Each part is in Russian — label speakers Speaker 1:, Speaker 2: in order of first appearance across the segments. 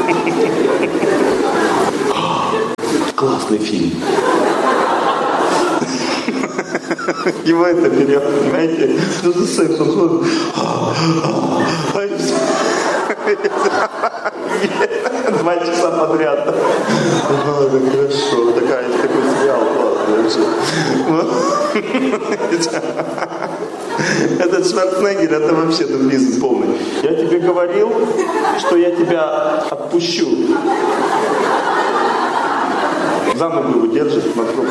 Speaker 1: Классный фильм. Его это берет, понимаете? Ну, за сексом. 2 часа подряд. Это хорошо. Такой сериал классный. Этот Шварценеггер, это вообще дебилизм полный. Я тебе говорил, что я тебя отпущу. За ногу его держит на трубку.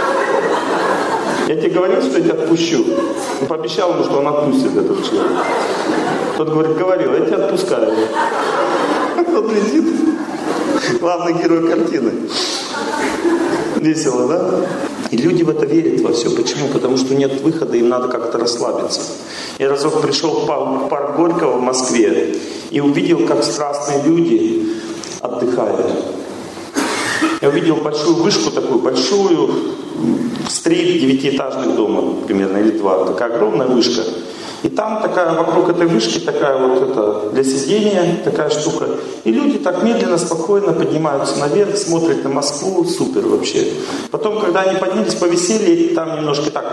Speaker 1: Я тебе говорил, что я тебя отпущу. Он пообещал ему, что он отпустит этого человека. Тот говорит, говорил, я тебя отпускаю. Тот летит. Главный герой картины. Весело, да? И люди в это верят во все. Почему? Потому что нет выхода, им надо как-то расслабиться. Я разок пришел в парк Горького в Москве и увидел, как страстные люди отдыхают. Я увидел большую вышку такую, большую, стрит 9-этажных дома примерно, или 2. Такая огромная вышка. И там такая, вокруг этой вышки такая вот это для сидения, такая штука. И люди так медленно, спокойно поднимаются наверх, смотрят на Москву, супер вообще. Потом, когда они поднялись, повисели, там немножко так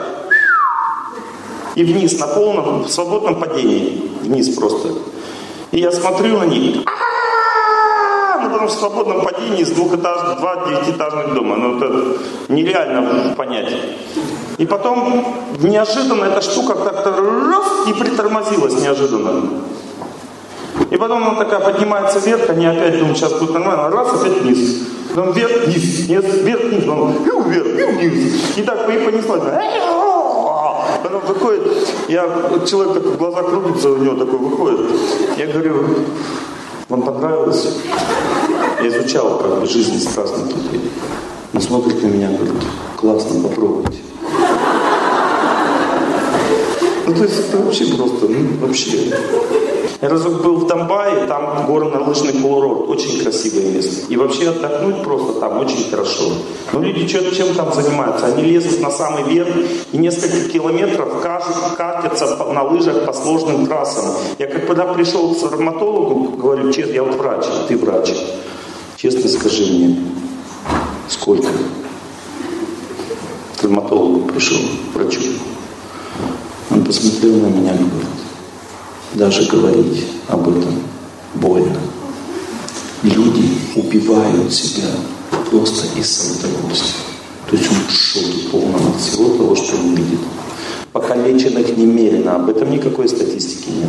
Speaker 1: и вниз на полном, в свободном падении. Вниз просто. И я смотрю на них. Ну, потому что в свободном падении с 2 9-этажных дома. Ну, это нереально понять. И потом неожиданно эта штука как-то раз и притормозилась неожиданно. И потом она такая поднимается вверх, они опять думают, сейчас будет нормально, раз, опять вниз. Потом вверх, вниз, вверх, вниз, потом вверх, и вниз. И так и понеслась. Потом выходит, человек так в глаза крутится, у него такой выходит. Я говорю, вам понравилось? Я изучал как бы жизнь страстных людей. Он смотрит на меня, говорит, классно, попробуйте. Ну, то есть это вообще просто, вообще. Я разок был в Домбае, там горно-лыжный курорт, очень красивое место. И вообще отдохнуть просто там очень хорошо. Но люди чем там занимаются? Они лезут на самый верх и несколько километров катятся на лыжах по сложным трассам. Я когда пришел к травматологу, говорю, честно, я вот врач, ты врач. Честно скажи мне, сколько? К травматологу пришел, врачу. Он посмотрел на меня и говорит, даже говорить об этом больно. Люди убивают себя просто из удовольствия. То есть он в шоке полном от всего того, что он видит. Покалеченных немерено, об этом никакой статистики нет.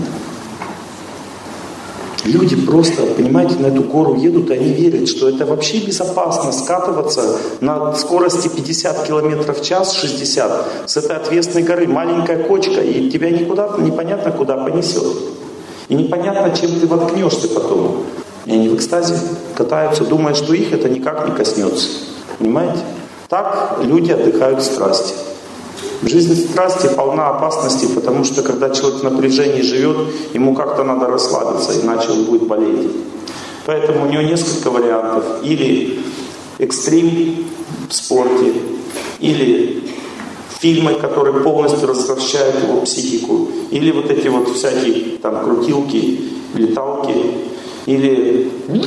Speaker 1: Люди просто, понимаете, на эту гору едут, и они верят, что это вообще безопасно скатываться на скорости 50 км в час, 60, с этой отвесной горы, маленькая кочка, и тебя никуда, непонятно куда понесет. И непонятно, чем ты воткнешься потом. И они в экстазе катаются, думая, что их это никак не коснется. Понимаете? Так люди отдыхают в страсти. Жизнь страсти полна опасностей, потому что когда человек в напряжении живет, ему как-то надо расслабиться, иначе он будет болеть. Поэтому у него несколько вариантов. Или экстрим в спорте, или фильмы, которые полностью развращают его психику, или вот эти вот всякие там крутилки, леталки, или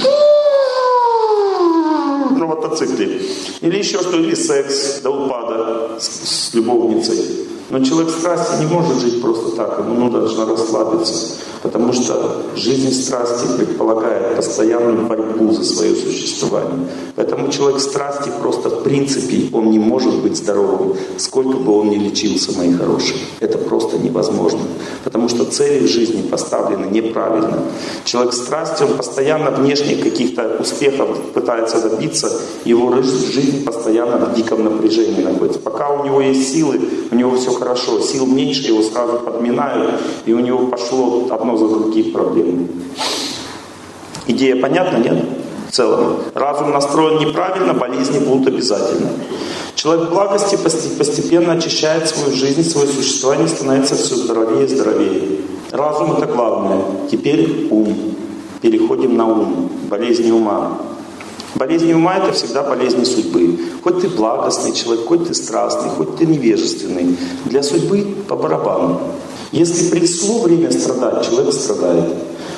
Speaker 1: на мотоцикле, или еще что, или секс до упада с любовницей. Но человек в страсти не может жить просто так, ему нужно расслабиться, потому что жизнь страсти предполагает постоянную борьбу за свое существование. Поэтому человек в страсти просто в принципе, он не может быть здоровым, сколько бы он ни лечился, мои хорошие. Это просто невозможно, потому что цели в жизни поставлены неправильно. Человек в страсти, он постоянно внешне каких-то успехов пытается добиться, его жизнь постоянно в диком напряжении находится. Пока у него есть силы, у него все хорошо, сил меньше, его сразу подминают, и у него пошло одно за других проблем. Идея понятна, нет? В целом. Разум настроен неправильно, болезни будут обязательно. Человек в благости постепенно очищает свою жизнь, свое существование, становится все здоровее и здоровее. Разум — это главное. Теперь ум. Переходим на ум. Болезни ума. Болезни ума — это всегда болезни судьбы. Хоть ты благостный человек, хоть ты страстный, хоть ты невежественный. Для судьбы по барабану. Если пришло время страдать, человек страдает.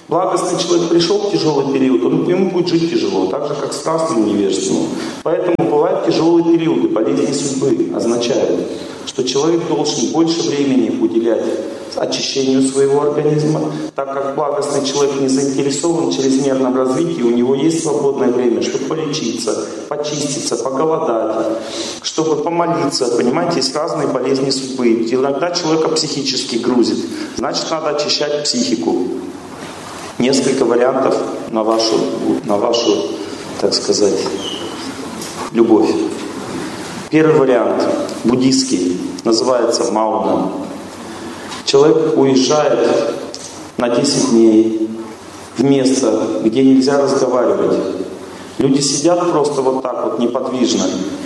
Speaker 1: Благостный человек пришел в тяжелый период, ему будет жить тяжело, так же, как страстному невежественному. Поэтому бывают тяжелые периоды, болезни судьбы означают, что человек должен больше времени уделять очищению своего организма, так как благостный человек не заинтересован в чрезмерном развитии, у него есть свободное время, чтобы полечиться, почиститься, поголодать, чтобы помолиться. Понимаете, есть разные болезни судьбы. Иногда человека психически грузит, значит, надо очищать психику. Несколько вариантов на вашу, так сказать, любовь. Первый вариант, буддийский, называется мауна. Человек уезжает на 10 дней в место, где нельзя разговаривать. Люди сидят просто вот так вот неподвижно.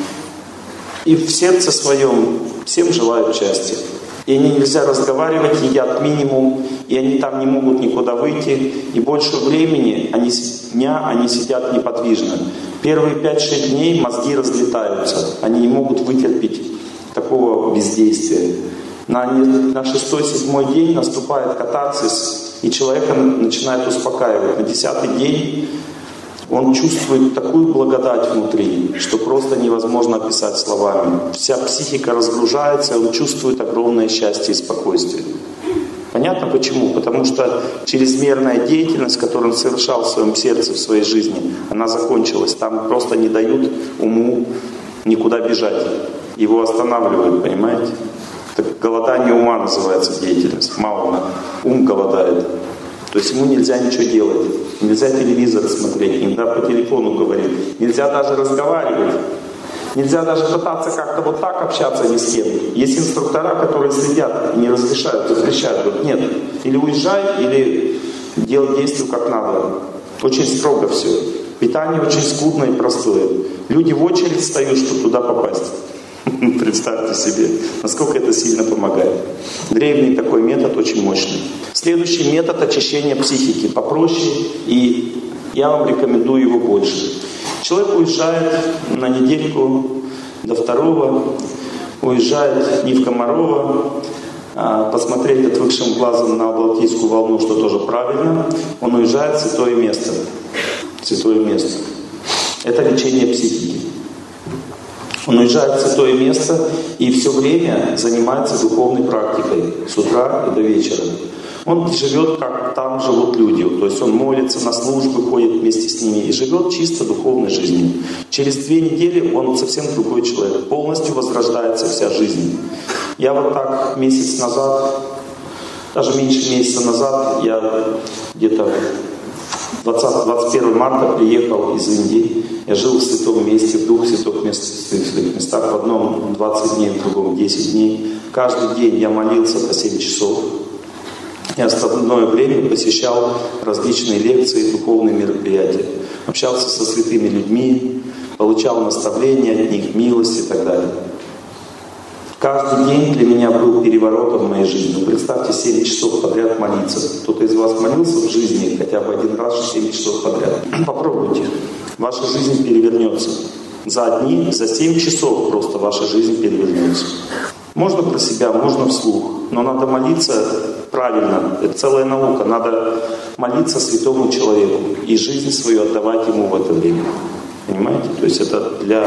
Speaker 1: И в сердце своем всем желают счастья. И они нельзя разговаривать, едят минимум, и они там не могут никуда выйти. И больше времени они сидят неподвижно. Первые 5-6 дней мозги разлетаются. Они не могут вытерпеть такого бездействия. На 6-7 день наступает катарсис, и человека начинает успокаивать. На 10-й день он чувствует такую благодать внутри, что просто невозможно описать словами. Вся психика разгружается, и он чувствует огромное счастье и спокойствие. Понятно почему? Потому что чрезмерная деятельность, которую он совершал в своем сердце, в своей жизни, она закончилась. Там просто не дают уму никуда бежать. Его останавливают, понимаете? Так голодание ума называется деятельность. Мауна. Ум голодает. То есть ему нельзя ничего делать. Нельзя телевизор смотреть, нельзя по телефону говорить. Нельзя даже разговаривать. Нельзя даже пытаться как-то вот так общаться ни с кем. Есть инструктора, которые следят и не разрешают, запрещают. Вот нет. Или уезжай, или делай действия как надо. Очень строго все. Питание очень скудное и простое. Люди в очередь встают, чтобы туда попасть. Представьте себе, насколько это сильно помогает. Древний такой метод, очень мощный. Следующий метод очищения психики попроще, и я вам рекомендую его больше. Человек уезжает на недельку до 2-го, уезжает не в Комарова, посмотреть отвыкшим глазом на Балтийскую волну, что тоже правильно. Он уезжает в святое место. Святое место. Это лечение психики. Он уезжает в святое место и все время занимается духовной практикой с утра и до вечера. Он живет, как там живут люди. То есть он молится, на службы ходит вместе с ними и живет чисто духовной жизнью. Через 2 недели он совсем другой человек. Полностью возрождается вся жизнь. Я вот так месяц назад, даже меньше месяца назад, я где-то 21 марта приехал из Индии. Я жил в святом месте, в 2 святых местах. В одном 20 дней, в другом 10 дней. Каждый день я молился по 7 часов. Я остальное время посещал различные лекции, духовные мероприятия. Общался со святыми людьми, получал наставления от них, милость и так далее. Каждый день для меня был переворотом в моей жизни. Представьте, 7 часов подряд молиться. Кто-то из вас молился в жизни хотя бы один раз 7 часов подряд? Попробуйте. Ваша жизнь перевернется. За 7 часов просто ваша жизнь перевернется. Можно про себя, можно вслух, но надо молиться правильно. Это целая наука. Надо молиться святому человеку и жизнь свою отдавать ему в это время. Понимаете? То есть это для...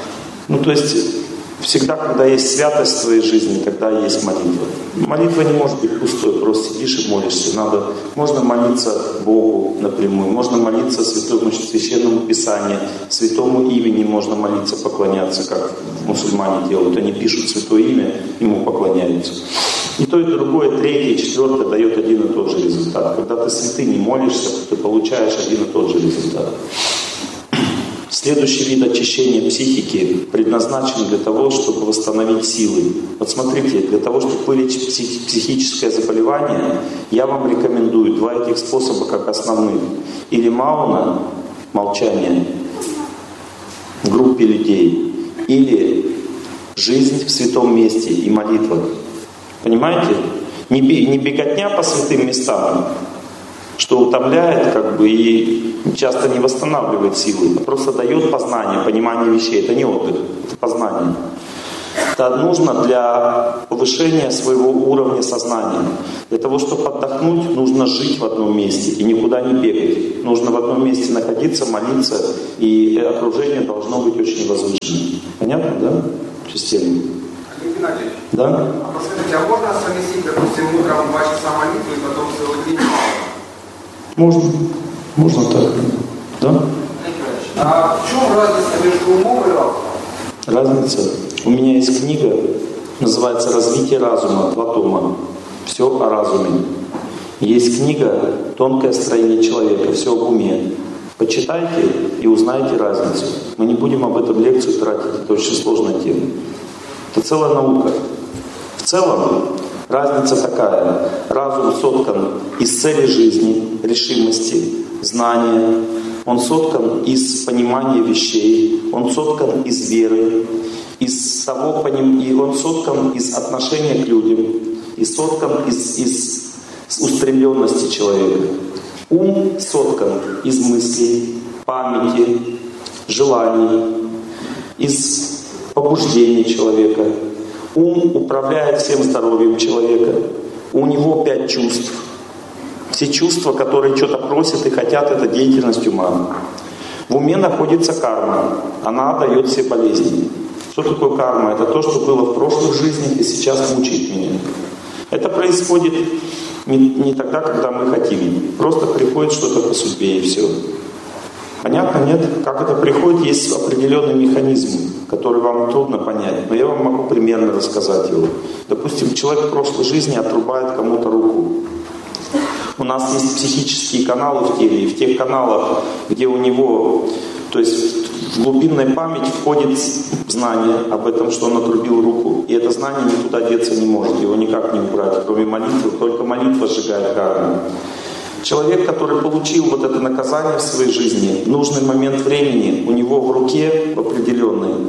Speaker 1: Всегда, когда есть святость в твоей жизни, тогда есть молитва. Молитва не может быть пустой, просто сидишь и молишься. Можно молиться Богу напрямую, можно молиться Святому Священному Писанию, Святому имени можно молиться, поклоняться, как мусульмане делают. Они пишут Святое имя, ему поклоняются. И то, и другое, 3, 4 дает один и тот же результат. Когда ты святыни молишься, ты получаешь один и тот же результат. Следующий вид очищения психики предназначен для того, чтобы восстановить силы. Вот смотрите, для того, чтобы вылечить психическое заболевание, я вам рекомендую 2 этих способа как основных. Или мауна, молчание в группе людей, или жизнь в святом месте и молитва. Понимаете? Не беготня по святым местам, что утомляет и часто не восстанавливает силы, а просто дает познание, понимание вещей. Это не отдых, это познание. Это нужно для повышения своего уровня сознания. Для того, чтобы отдохнуть, нужно жить в одном месте и никуда не бегать. Нужно в одном месте находиться, молиться, и окружение должно быть очень возвышенным. Понятно, да? Система.
Speaker 2: Геннадий,
Speaker 1: да?
Speaker 2: А подскажите, а можно совместить, допустим, утром 2 часа молитвы и потом целый день мало?
Speaker 1: Можно так. Да?
Speaker 2: А в чем разница между умом и разумом?
Speaker 1: Разница? У меня есть книга, называется «Развитие разума», 2 тома. Все о разуме. Есть книга «Тонкое строение человека», все об уме. Почитайте и узнаете разницу. Мы не будем об этом лекцию тратить, это очень сложная тема. Это целая наука. В целом разница такая. Разум соткан из цели жизни, решимости, знания. Он соткан из понимания вещей. Он соткан из веры. И он соткан из отношения к людям. И соткан из устремленности человека. Ум соткан из мыслей, памяти, желаний, из побуждений человека. Ум управляет всем здоровьем человека. У него 5 чувств. Все чувства, которые что-то просят и хотят, это деятельность ума. В уме находится карма. Она дает все болезни. Что такое карма? Это то, что было в прошлых жизнях и сейчас мучает меня. Это происходит не тогда, когда мы хотим. Просто приходит что-то по судьбе и все. Понятно, нет? Как это приходит, есть определенный механизм, который вам трудно понять. Но я вам могу примерно рассказать его. Допустим, человек в прошлой жизни отрубает кому-то руку. У нас есть психические каналы в теле, и в тех каналах, где у него, то есть в глубинной память входит знание об этом, что он отрубил руку. И это знание никуда деться не может, его никак не убрать, кроме молитвы. Только молитва сжигает карму. Человек, который получил вот это наказание в своей жизни, в нужный момент времени, у него в руке в определенной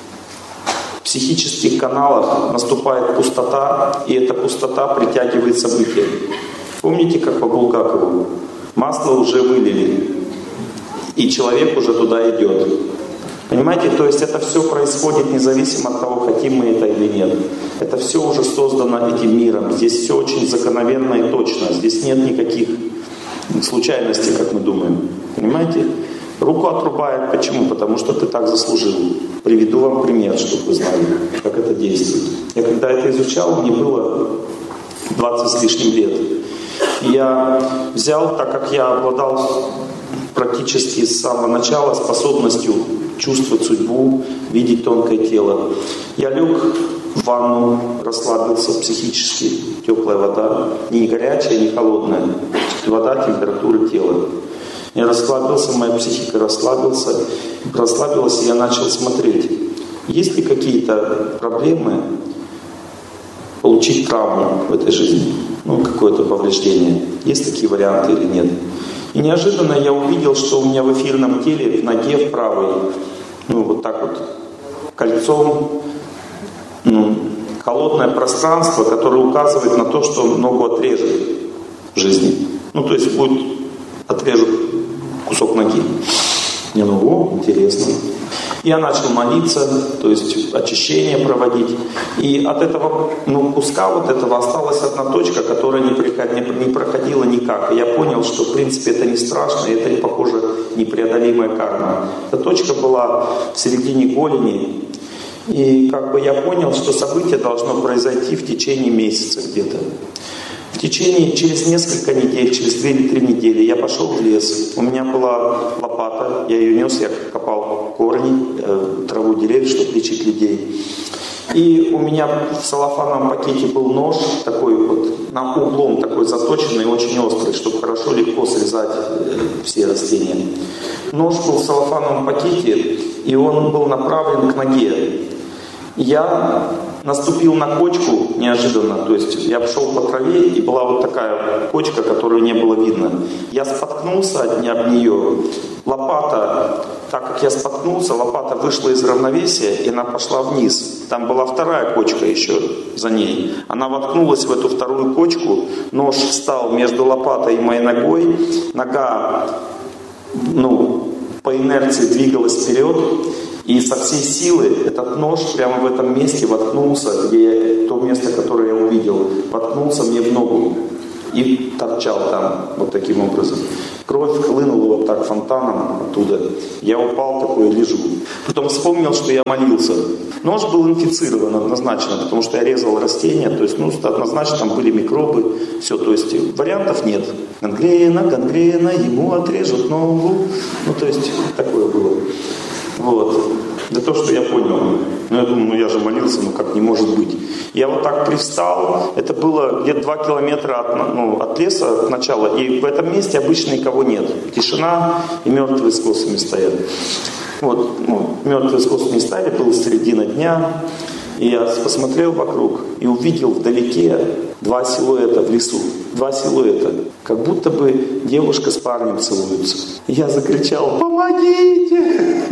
Speaker 1: психических каналах наступает пустота, и эта пустота притягивает события. Помните, как по Булгакову? Масло уже вылили, и человек уже туда идет. Понимаете, то есть это все происходит независимо от того, хотим мы это или нет. Это все уже создано этим миром. Здесь все очень закономерно и точно. Здесь нет никаких случайностей, как мы думаем. Понимаете? Руку отрубает. Почему? Потому что ты так заслужил. Приведу вам пример, чтобы вы знали, как это действует. Я когда это изучал, мне было 20 с лишним лет. И я взял, так как я обладал практически с самого начала способностью чувствовать судьбу, видеть тонкое тело. Я лег в ванну, расслабился психически, теплая вода, не горячая, не холодная, вода температуры тела. Я расслабился, моя психика расслабилась, и я начал смотреть, есть ли какие-то проблемы получить травму в этой жизни, какое-то повреждение, есть такие варианты или нет. И неожиданно я увидел, что у меня в эфирном теле, в ноге в правой, вот так вот, кольцом, холодное пространство, которое указывает на то, что ногу отрежет в жизни. То есть отрежут кусок ноги. Я интересно. Я начал молиться, то есть очищение проводить. И от этого куска вот этого осталась одна точка, которая не проходила никак. И я понял, что в принципе это не страшно, и это, похоже, непреодолимая карма. Эта точка была в середине голени. И я понял, что событие должно произойти в течение месяца где-то. Через несколько недель, через 2 или 3 недели я пошел в лес. У меня была лопата, я ее нес, я копал корни, траву деревьев, чтобы лечить людей. И у меня в целлофановом пакете был нож, такой на углом такой заточенный, очень острый, чтобы хорошо, легко срезать все растения. Нож был в целлофановом пакете, и он был направлен к ноге. Я наступил на кочку неожиданно, то есть я шел по траве, и была вот такая кочка, которую не было видно. Я споткнулся об нее, лопата, так как я споткнулся, лопата вышла из равновесия, и она пошла вниз. Там была вторая кочка еще за ней. Она воткнулась в эту вторую кочку, нож встал между лопатой и моей ногой, нога, по инерции двигалась вперед, И со всей силы этот нож прямо в этом месте воткнулся, то место, которое я увидел, воткнулся мне в ногу и торчал там вот таким образом. Кровь хлынула вот так фонтаном оттуда. Я упал такой и лежу. Потом вспомнил, что я молился. Нож был инфицирован однозначно, потому что я резал растения, то есть, однозначно там были микробы, все, то есть вариантов нет. Гангрена, ему отрежут ногу. То есть такое было. Вот. Да то, что я понял. Я думаю, я же молился, как не может быть. Я вот так привстал, это было где-то 2 километра от леса, от начала, и в этом месте обычно никого нет. Тишина, и мертвые с косами стоят. Вот, мертвые с косами стояли, была середина дня, и я посмотрел вокруг и увидел вдалеке 2 силуэта в лесу. 2 силуэта. Как будто бы девушка с парнем целуются. И я закричал: «Помогите!»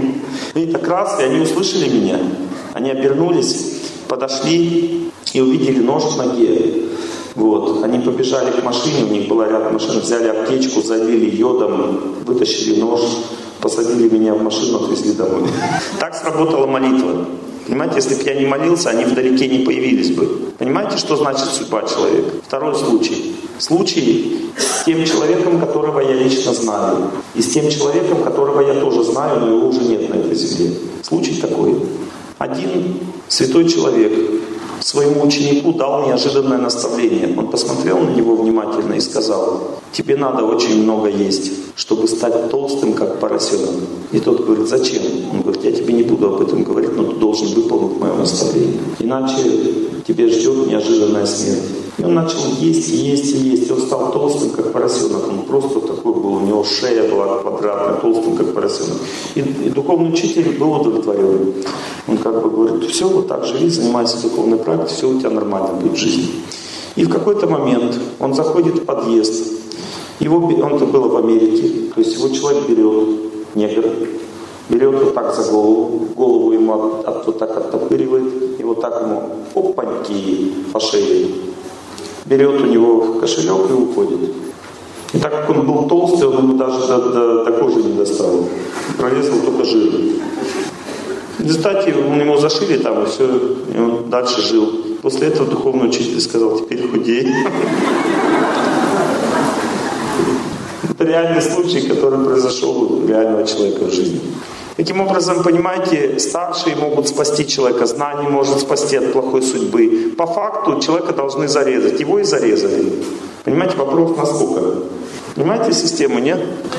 Speaker 1: И так раз, и они услышали меня. Они обернулись, подошли и увидели нож в ноге. Вот. Они побежали к машине, у них была рядом машина, взяли аптечку, залили йодом, вытащили нож, посадили меня в машину, отвезли домой. Так сработала молитва. Понимаете, если бы я не молился, они вдалеке не появились бы. Понимаете, что значит судьба человека? Второй случай. Случай с тем человеком, которого я лично знаю. И с тем человеком, которого я тоже знаю, но его уже нет на этой земле. Случай такой. Один святой человек своему ученику дал неожиданное наставление. Он посмотрел на него внимательно и сказал: «Тебе надо очень много есть, чтобы стать толстым, как поросенок». И тот говорит: «Зачем?» Он говорит: «Я тебе не буду об этом говорить, но ты должен выполнить мое наставление. Иначе тебе ждет неожиданная смерть». И он начал есть и есть и есть. И он стал толстым, как поросенок. Он просто такой был, у него шея была квадратная, толстым, как поросенок. И духовный учитель был удовлетворен. Он говорит: «Все, вот так живи, занимайся духовной практикой, все у тебя нормально будет в жизни». И в какой-то момент он заходит в подъезд. Он-то был в Америке, то есть его человек берет, негр, берет вот так за голову ему вот так оттопыривает, и вот так ему опаньки по шее. Берет у него кошелек и уходит. И так как он был толстый, он ему даже до кожи не достал. Прорезал только жир. В результате ему зашили там, и все, и он дальше жил. После этого духовный учитель сказал: «Теперь худей». Это реальный случай, который произошел у реального человека в жизни. Таким образом, понимаете, старшие могут спасти человека, знание может спасти от плохой судьбы. По факту человека должны зарезать. Его и зарезали. Понимаете, вопрос насколько? Понимаете систему, нет?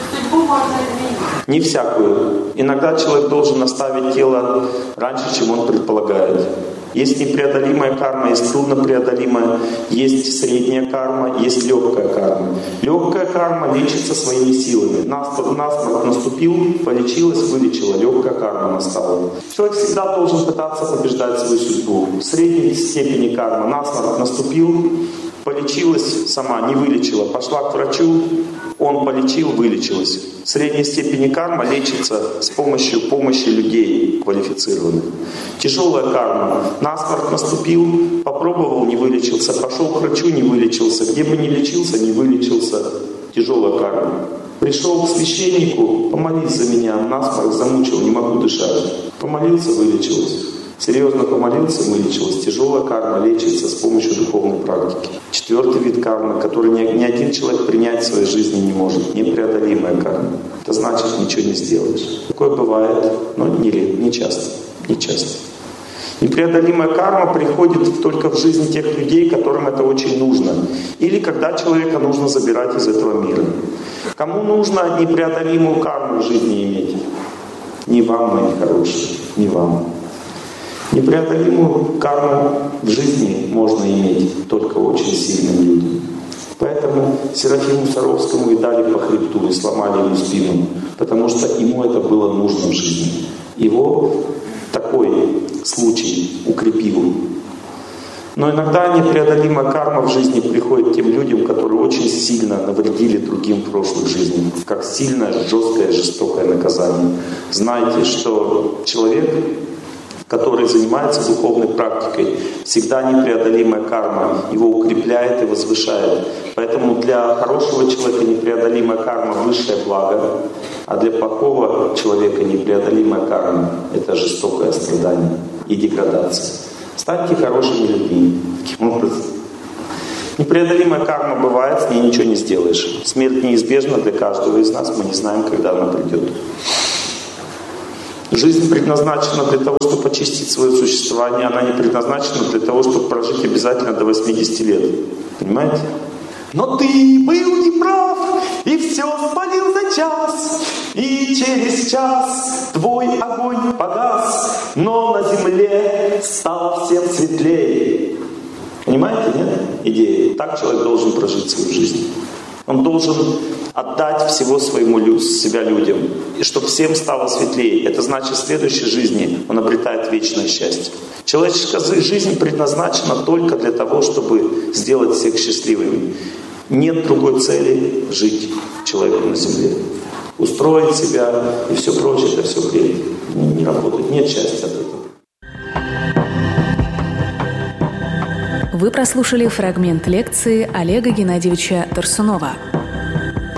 Speaker 1: Не всякую. Иногда человек должен оставить тело раньше, чем он предполагает. Есть непреодолимая карма, есть труднопреодолимая, есть средняя карма, есть легкая карма. Легкая карма лечится своими силами. Насморк наступил, полечилась, вылечила, легкая карма настала. Человек всегда должен пытаться побеждать свою судьбу. В средней степени карма насморк наступил, полечилась сама, не вылечила, пошла к врачу, он полечил, вылечилась. В средней степени карма лечится с помощью помощи людей квалифицированных. Тяжелая карма. Насморк наступил, попробовал, не вылечился, пошел к врачу, не вылечился. Где бы ни лечился, не вылечился. Тяжелая карма. Пришел к священнику: «Помолись за меня, насморк замучил, не могу дышать». Помолился, вылечилось. Серьезно помолился, вылечилось. Тяжелая карма лечится с помощью духовной практики. 4-й вид кармы, который ни один человек принять в своей жизни не может. Непреодолимая карма. Это значит, ничего не сделаешь. Такое бывает, но не часто. Не часто. Непреодолимая карма приходит только в жизнь тех людей, которым это очень нужно. Или когда человека нужно забирать из этого мира. Кому нужно непреодолимую карму в жизни иметь? Не вам, мои хорошие, не вам. Непреодолимую карму в жизни можно иметь только очень сильным людям. Поэтому Серафиму Саровскому и дали по хребту, и сломали ему спину, потому что ему это было нужно в жизни. Его такой случай укрепил. Но иногда непреодолимая карма в жизни приходит тем людям, которые очень сильно навредили другим в прошлых жизнях, как сильное, жесткое, жестокое наказание. Знайте, что человек, который занимается духовной практикой, всегда непреодолимая карма его укрепляет и возвышает. Поэтому для хорошего человека непреодолимая карма — высшее благо. А для плохого человека непреодолимая карма — это жестокое страдание и деградация. Станьте хорошими людьми. Таким образом, непреодолимая карма бывает, с ней ничего не сделаешь. Смерть неизбежна для каждого из нас, мы не знаем, когда она придет. Жизнь предназначена для того, чтобы очистить свое существование, она не предназначена для того, чтобы прожить обязательно до 80 лет. Понимаете? Но ты был неправ, и все спалил за час, и через час твой огонь погас, но на земле стало всем светлее. Понимаете, нет? Идея. Так человек должен прожить свою жизнь. Он должен отдать всего себя людям, и чтобы всем стало светлее. Это значит, в следующей жизни он обретает вечное счастье. Человеческая жизнь предназначена только для того, чтобы сделать всех счастливыми. Нет другой цели жить человеку на земле. Устроить себя и все прочее, это все хрень. Не работает, нет счастья от этого.
Speaker 3: Вы прослушали фрагмент лекции Олега Геннадьевича Тарсунова.